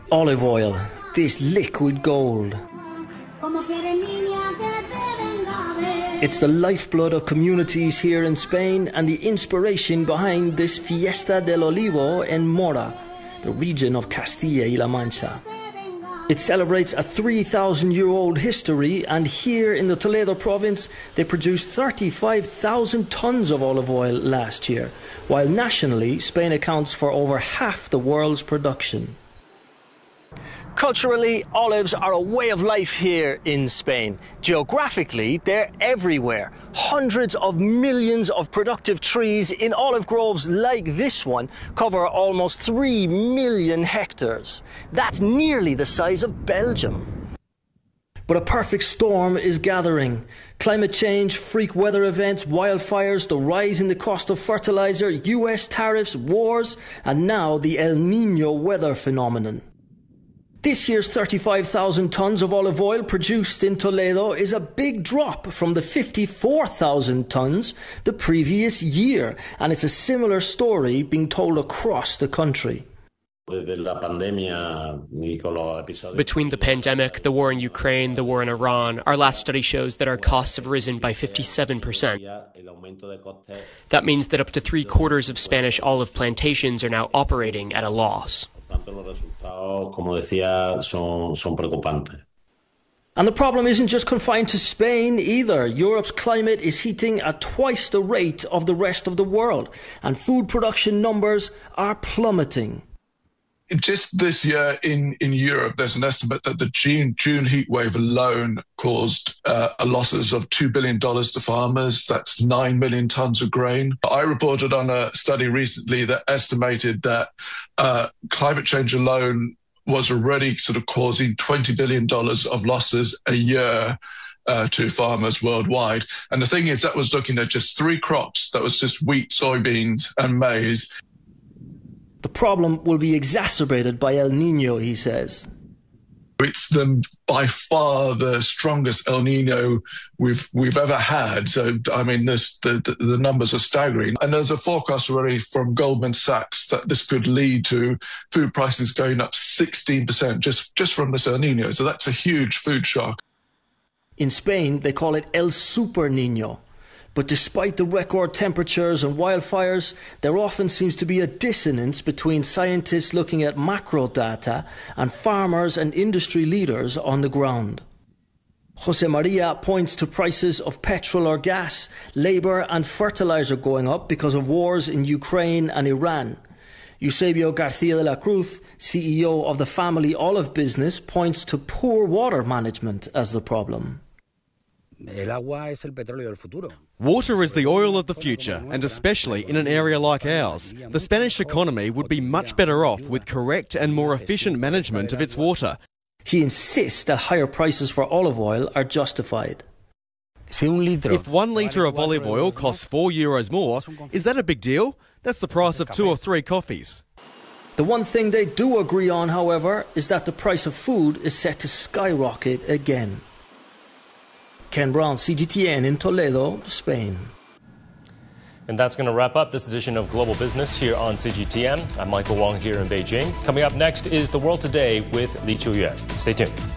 Olive oil, this liquid gold. It's the lifeblood of communities here in Spain and the inspiration behind this Fiesta del Olivo en Mora, the region of Castilla y La Mancha. It celebrates a 3,000-year-old history, and here in the Toledo province they produced 35,000 tons of olive oil last year, while nationally Spain accounts for over half the world's production. Culturally, olives are a way of life here in Spain. Geographically, they're everywhere. Hundreds of millions of productive trees in olive groves like this one cover almost 3 million hectares. That's nearly the size of Belgium. But a perfect storm is gathering. Climate change, freak weather events, wildfires, the rise in the cost of fertilizer, US tariffs, wars, and now the El Niño weather phenomenon. This year's 35,000 tons of olive oil produced in Toledo is a big drop from the 54,000 tons the previous year, and it's a similar story being told across the country. Between the pandemic, the war in Ukraine, the war in Iran, our last study shows that our costs have risen by 57%. That means that up to 3/4 of Spanish olive plantations are now operating at a loss. And the problem isn't just confined to Spain either. Europe's climate is heating at twice the rate of the rest of the world, and food production numbers are plummeting. Just this year in Europe, there's an estimate that the June heat wave alone caused losses of $2 billion to farmers. That's 9 million tons of grain. I reported on a study recently that estimated that climate change alone was already sort of causing $20 billion of losses a year to farmers worldwide. And the thing is, that was looking at just 3 crops. That was just wheat, soybeans, and maize. The problem will be exacerbated by El Niño, he says. It's by far the strongest El Niño we've ever had. So, I mean, the numbers are staggering. And there's a forecast already from Goldman Sachs that this could lead to food prices going up 16% just from this El Niño. So that's a huge food shock. In Spain, they call it El Super Niño. But despite the record temperatures and wildfires, there often seems to be a dissonance between scientists looking at macro data and farmers and industry leaders on the ground. Jose Maria points to prices of petrol or gas, labour and fertilizer going up because of wars in Ukraine and Iran. Eusebio García de la Cruz, CEO of the family olive business, points to poor water management as the problem. Water is the oil of the future, and especially in an area like ours. The Spanish economy would be much better off with correct and more efficient management of its water. He insists that higher prices for olive oil are justified. If 1 litre of olive oil costs €4 more, is that a big deal? That's the price of 2 or 3 coffees. The one thing they do agree on, however, is that the price of food is set to skyrocket again. Ken Brown, CGTN in Toledo, Spain. And that's going to wrap up this edition of Global Business here on CGTN. I'm Michael Wong here in Beijing. Coming up next is The World Today with Li Chuyue. Stay tuned.